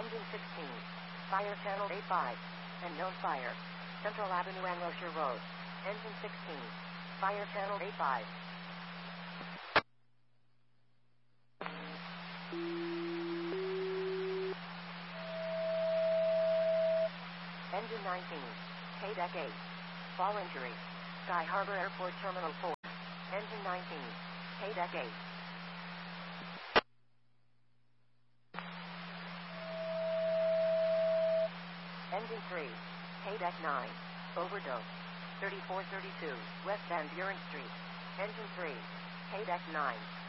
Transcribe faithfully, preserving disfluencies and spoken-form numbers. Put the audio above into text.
Engine sixteen. Fire channel A five. And known fire. Central Avenue and Rocher Road. Engine sixteen. Fire channel A five. Engine nineteen. K-Deck eight. Fall injury. Sky Harbor Airport Terminal four. Engine nineteen. K-Deck eight. Engine three. K-Deck nine. Overdose. thirty-four thirty-two. West Van Buren Street. Engine three. K-Deck nine.